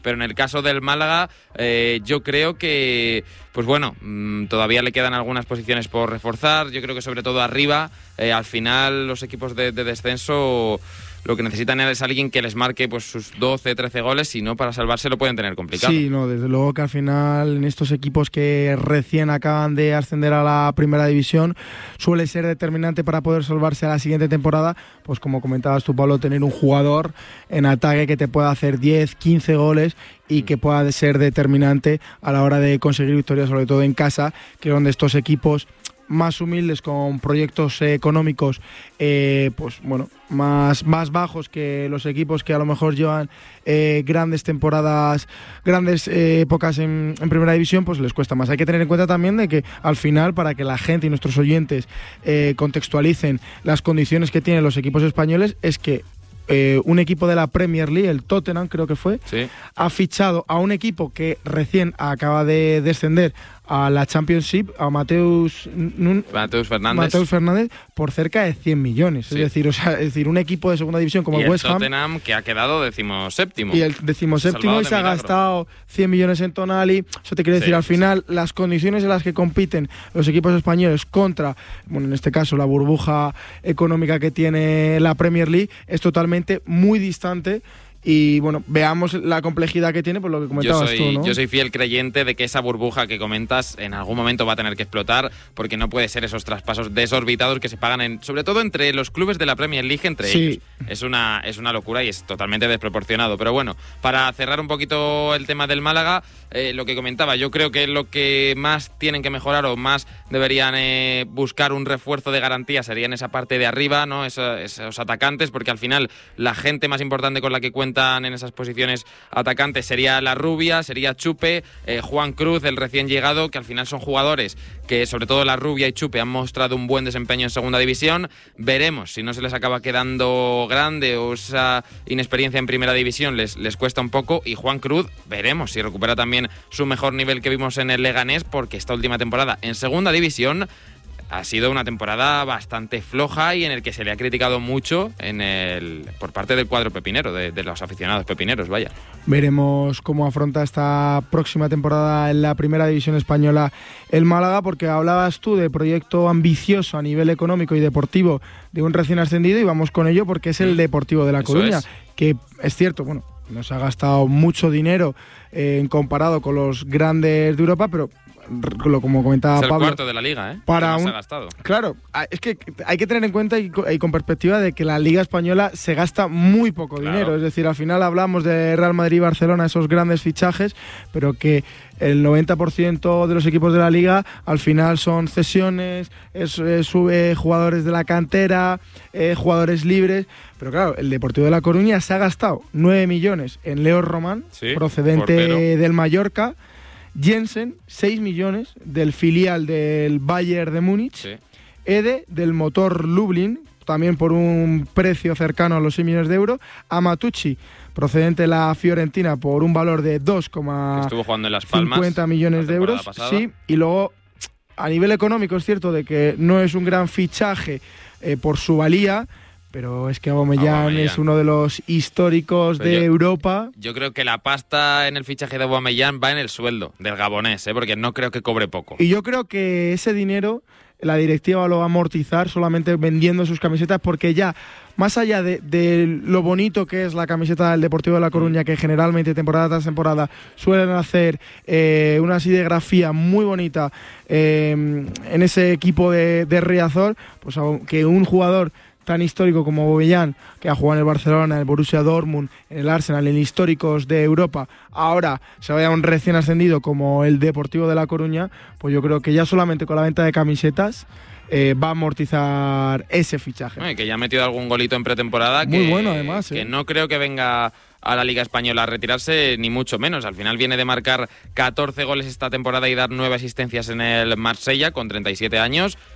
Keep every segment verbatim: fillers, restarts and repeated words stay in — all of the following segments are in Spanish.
pero en el caso del Málaga eh, yo creo que, pues bueno, mmm, todavía le quedan algunas posiciones por reforzar. Yo creo que sobre todo arriba, eh, al final los equipos de, de descenso lo que necesitan es alguien que les marque pues sus doce, trece goles, si no, para salvarse lo pueden tener complicado. Sí, no, desde luego que al final en estos equipos que recién acaban de ascender a la primera división suele ser determinante para poder salvarse a la siguiente temporada, pues como comentabas tú, Pablo, tener un jugador en ataque que te pueda hacer diez, quince goles y que pueda ser determinante a la hora de conseguir victorias, sobre todo en casa, que es donde estos equipos más humildes, con proyectos eh, económicos eh, pues bueno más, más bajos que los equipos que a lo mejor llevan eh, grandes temporadas, grandes eh, épocas en, en primera división, pues les cuesta más. Hay que tener en cuenta también de que al final, para que la gente y nuestros oyentes eh, contextualicen las condiciones que tienen los equipos españoles, es que Eh, un equipo de la Premier League, el Tottenham creo que fue, sí, ha fichado a un equipo que recién acaba de descender a la Championship, a Mateus, Nun, Mateus Fernández. Mateus Fernández por cerca de cien millones. Sí. Es decir, o sea, es decir, un equipo de segunda división como y el West Ham. Y el Tottenham, que ha quedado decimoséptimo. Y el decimoséptimo y se ha gastado cien millones en Tonali. Eso te quiere decir, sí, al final, sí, las condiciones en las que compiten los equipos españoles contra, bueno, en este caso, la burbuja económica que tiene la Premier League, es totalmente muy distante. Y bueno, veamos la complejidad que tiene, por lo que comentabas yo soy, tú, ¿no? Yo soy fiel creyente de que esa burbuja que comentas en algún momento va a tener que explotar, porque no puede ser esos traspasos desorbitados que se pagan, en, sobre todo entre los clubes de la Premier League, entre sí. ellos. Es una, es una locura y es totalmente desproporcionado. Pero bueno, para cerrar un poquito el tema del Málaga, eh, lo que comentaba, yo creo que lo que más tienen que mejorar o más deberían eh, buscar un refuerzo de garantía sería en esa parte de arriba, ¿no? Esos, esos atacantes, porque al final la gente más importante con la que cuenta en esas posiciones atacantes sería La Rubia, sería Chupe, eh, Juan Cruz, el recién llegado, que al final son jugadores que sobre todo La Rubia y Chupe han mostrado un buen desempeño en segunda división. Veremos si no se les acaba quedando grande o esa inexperiencia en primera división les, les cuesta un poco. Y Juan Cruz, veremos si recupera también su mejor nivel que vimos en el Leganés, porque esta última temporada en segunda división ha sido una temporada bastante floja y en el que se le ha criticado mucho en el por parte del cuadro pepinero, de, de los aficionados pepineros, vaya. Veremos cómo afronta esta próxima temporada en la primera división española el Málaga, porque hablabas tú de proyecto ambicioso a nivel económico y deportivo de un recién ascendido, y vamos con ello porque es el Deportivo de La Coruña, es. que es cierto, bueno, nos ha gastado mucho dinero eh, en comparado con los grandes de Europa, pero como comentaba es el Pablo, cuarto de la liga, ¿eh? Para un, se ha gastado. Claro, es que hay que tener en cuenta y con perspectiva de que la Liga Española se gasta muy poco claro. dinero. Es decir, al final hablamos de Real Madrid y Barcelona, esos grandes fichajes, pero que el noventa por ciento de los equipos de la Liga al final son cesiones, es, es, sube jugadores de la cantera, eh, jugadores libres. Pero claro, el Deportivo de La Coruña se ha gastado nueve millones en Leo Román, sí, procedente portero. del Mallorca. Jensen, seis millones, del filial del Bayern de Múnich. Sí. Ede, del Motor Lublin, también por un precio cercano a los seis millones de euros. Amatucci, procedente de la Fiorentina, por un valor de dos coma cincuenta millones de euros. Sí, y luego, a nivel económico, es cierto de que no es un gran fichaje eh, por su valía, pero es que Aubameyang, Aubameyang es uno de los históricos pero de yo, Europa. Yo creo que la pasta en el fichaje de Aubameyang va en el sueldo del gabonés, ¿eh? Porque no creo que cobre poco. Y yo creo que ese dinero la directiva lo va a amortizar solamente vendiendo sus camisetas, porque ya, más allá de, de lo bonito que es la camiseta del Deportivo de La Coruña, que generalmente temporada tras temporada suelen hacer eh, una serigrafía muy bonita eh, en ese equipo de, de Riazor, pues que un jugador tan histórico como Aubameyang, que ha jugado en el Barcelona, en el Borussia Dortmund, en el Arsenal, en históricos de Europa, ahora se vaya a un recién ascendido como el Deportivo de La Coruña, pues yo creo que ya solamente con la venta de camisetas eh, va a amortizar ese fichaje. Ay, que ya ha metido algún golito en pretemporada. Muy que, bueno, además. Que eh. no creo que venga a la Liga Española a retirarse, ni mucho menos. Al final viene de marcar catorce goles esta temporada y dar nueve asistencias en el Marsella con treinta y siete años.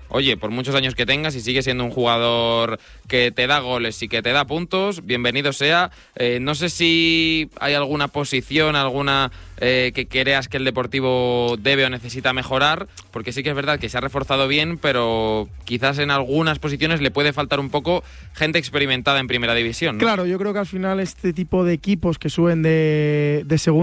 oye, por muchos años que tengas, y sigue siendo un jugador que te da goles y que te da puntos, bienvenido sea. Eh, no sé si hay alguna posición, alguna eh, que creas que el Deportivo debe o necesita mejorar, porque sí que es verdad que se ha reforzado bien, pero quizás en algunas posiciones le puede faltar un poco gente experimentada en primera división, ¿no? Claro, yo creo que al final este tipo de equipos que suben de, de segunda